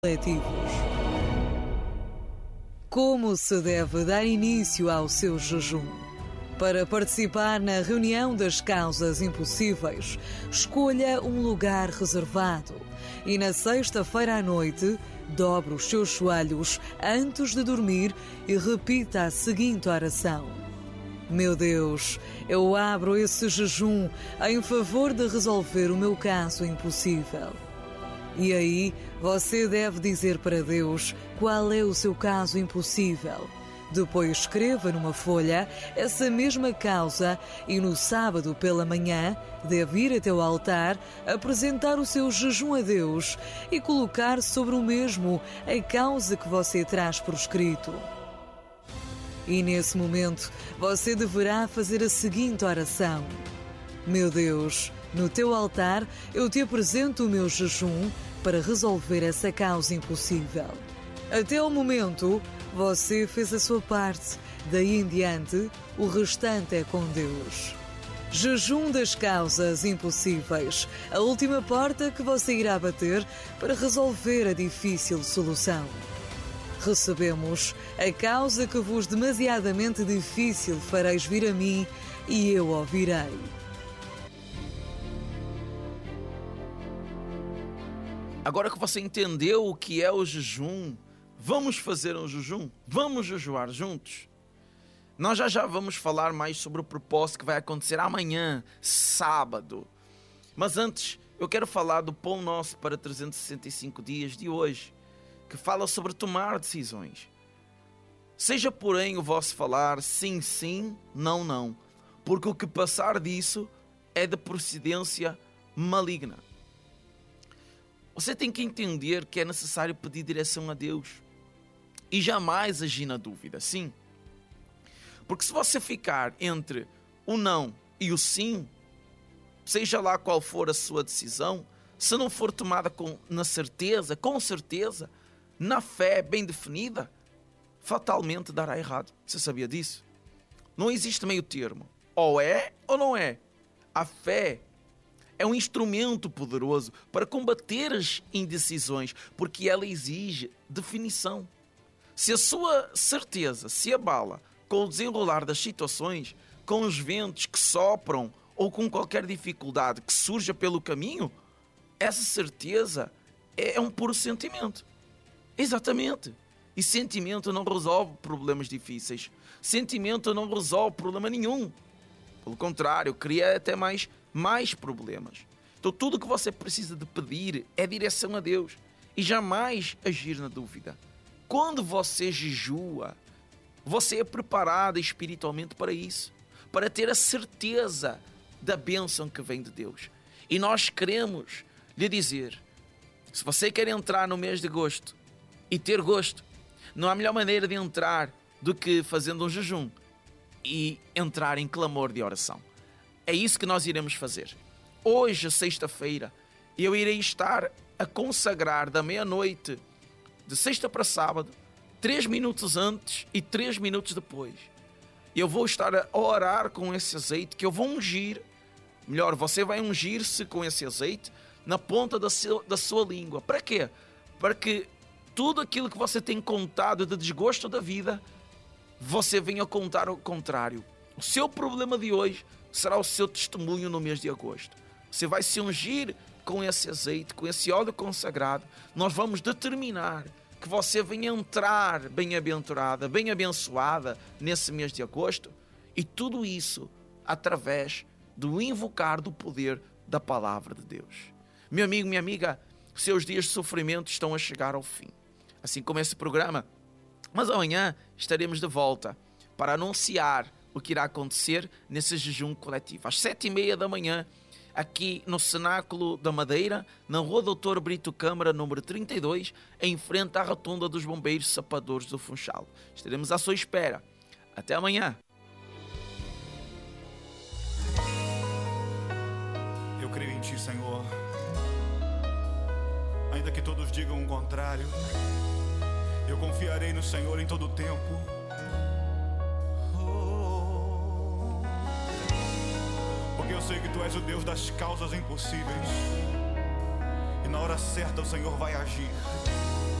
coletivos. Como se deve dar início ao seu jejum? Para participar na reunião das causas impossíveis, escolha um lugar reservado e na sexta-feira à noite, dobre os seus joelhos antes de dormir e repita a seguinte oração: Meu Deus, eu abro esse jejum em favor de resolver o meu caso impossível. E aí, você deve dizer para Deus qual é o seu caso impossível. Depois escreva numa folha essa mesma causa e no sábado pela manhã deve ir até o altar, apresentar o seu jejum a Deus e colocar sobre o mesmo a causa que você traz por escrito. E nesse momento você deverá fazer a seguinte oração: Meu Deus, no teu altar eu te apresento o meu jejum para resolver essa causa impossível. Até o momento, você fez a sua parte. Daí em diante, o restante é com Deus. Jejum das causas impossíveis. A última porta que você irá bater para resolver a difícil solução. Recebemos: a causa que vos demasiadamente difícil fareis vir a mim e eu ouvirei. Agora que você entendeu o que é o jejum, vamos fazer um jejum? Vamos jejuar juntos? Nós já vamos falar mais sobre o propósito que vai acontecer amanhã, sábado. Mas antes, eu quero falar do Pão Nosso para 365 dias de hoje, que fala sobre tomar decisões. Seja, porém, o vosso falar sim, sim, não, não, porque o que passar disso é de procedência maligna. Você tem que entender que é necessário pedir direção a Deus e jamais agir na dúvida, sim. Porque se você ficar entre o não e o sim, seja lá qual for a sua decisão, se não for tomada com certeza, na fé bem definida, fatalmente dará errado. Você sabia disso? Não existe meio termo. Ou é ou não é. A fé é um instrumento poderoso para combater as indecisões, porque ela exige definição. Se a sua certeza se abala com o desenrolar das situações, com os ventos que sopram ou com qualquer dificuldade que surja pelo caminho, essa certeza é um puro sentimento. Exatamente. E sentimento não resolve problemas difíceis. Sentimento não resolve problema nenhum. Pelo contrário, cria até mais problemas. Então tudo o que você precisa de pedir é direção a Deus e jamais agir na dúvida. Quando você jejua, você é preparado espiritualmente para isso, para ter a certeza da bênção que vem de Deus. E nós queremos lhe dizer, se você quer entrar no mês de agosto e ter gosto, não há melhor maneira de entrar do que fazendo um jejum e entrar em clamor de oração. É isso que nós iremos fazer. Hoje, sexta-feira, eu irei estar a consagrar da meia-noite, de sexta para sábado, 3 minutos antes e 3 minutos depois. Eu vou estar a orar com esse azeite que eu vou ungir. Melhor, você vai ungir-se com esse azeite na ponta da sua língua. Para quê? Para que tudo aquilo que você tem contado de desgosto da vida, você venha contar o contrário. O seu problema de hoje será o seu testemunho no mês de agosto. Você vai se ungir com esse azeite, com esse óleo consagrado. Nós vamos determinar que você venha entrar bem-aventurada, bem abençoada nesse mês de agosto. E tudo isso através do invocar do poder da palavra de Deus. Meu amigo, minha amiga, seus dias de sofrimento estão a chegar ao fim. Assim como esse programa. Mas amanhã estaremos de volta para anunciar o que irá acontecer nesse jejum coletivo. Às 7h30 da manhã, aqui no Cenáculo da Madeira, na Rua Doutor Brito Câmara, número 32, em frente à Rotunda dos Bombeiros Sapadores do Funchal. Estaremos à sua espera. Até amanhã. Eu creio em Ti, Senhor. Ainda que todos digam o contrário, eu confiarei no Senhor em todo o tempo. Porque eu sei que Tu és o Deus das causas impossíveis. E na hora certa o Senhor vai agir.